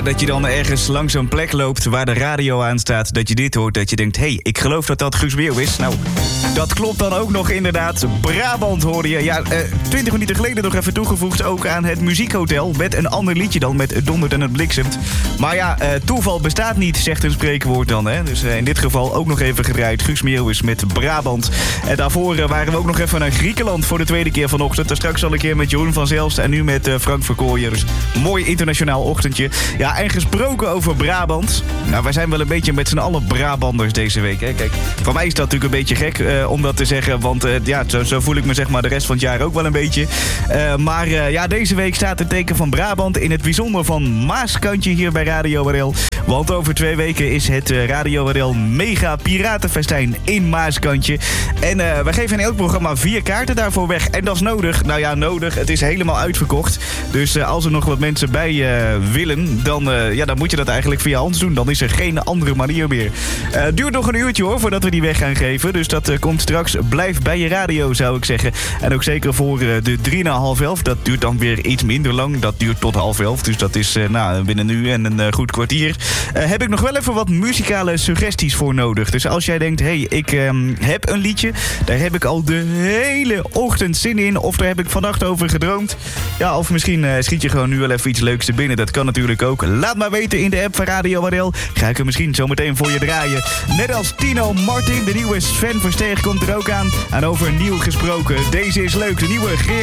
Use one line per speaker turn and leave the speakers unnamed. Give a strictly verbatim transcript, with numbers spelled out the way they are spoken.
dat je dan ergens langs zo'n plek loopt waar de radio aan staat, dat je dit hoort, dat je denkt, hé, hey, ik geloof dat dat Guus Meeuw is. Nou, dat klopt dan ook nog inderdaad. Brabant hoorde je. Ja, twintig uh, minuten geleden nog even toegevoegd ook aan het Muziekhotel met een ander liedje dan, met Het dondert en het bliksemt. Maar ja, uh, toeval bestaat niet, zegt een spreekwoord dan, hè. Dus uh, in dit geval ook nog even gedraaid. Guus Meeuw is met Brabant. En daarvoor uh, waren we ook nog even naar Griekenland voor de tweede keer vanochtend. En straks al een keer met Jeroen van Zelst en nu met uh, Frank Verkooyen. Dus mooi internationaal ochtendje. Ja, en gesproken over Brabant. Nou, wij zijn wel een beetje met z'n allen Brabanders deze week. Hè? Kijk, voor mij is dat natuurlijk een beetje gek uh, om dat te zeggen. Want uh, ja, zo, zo voel ik me zeg maar de rest van het jaar ook wel een beetje. Uh, maar uh, ja, deze week staat het teken van Brabant. In het bijzonder van Maaskantje hier bij Radio R L. Want over twee weken is het uh, Radio R L Mega Piratenfestijn in Maaskantje. En uh, wij geven in elk programma vier kaarten daarvoor weg. En dat is nodig. Nou ja, nodig. Het is helemaal uitverkocht. Dus uh, als er nog wat mensen bij uh, willen, dan, uh, ja, dan moet je dat eigenlijk via ons doen. Dan is er geen andere manier meer. Uh, duurt nog een uurtje hoor, voordat we die weg gaan geven. Dus dat uh, komt straks. Blijf bij je radio, zou ik zeggen. En ook zeker voor uh, de drie na half elf. Dat duurt dan weer iets minder lang. Dat duurt tot half elf. Dus dat is uh, nou, binnen nu en een uh, goed kwartier. Uh, heb ik nog wel even wat muzikale suggesties voor nodig. Dus als jij denkt, hé, hey, ik um, heb een liedje. Daar heb ik al de hele ochtend zin in. Of daar heb ik vannacht over gedroomd. Ja, of misschien uh, schiet je gewoon nu wel even iets leuks te binnen. Dat kan natuurlijk ook. Laat maar weten in de app van Radio R L. Ga ik er misschien zo meteen voor je draaien. Net als Tino Martin, de nieuwe Sven Versteeg komt er ook aan. En over nieuw gesproken. Deze is leuk, de nieuwe Geert.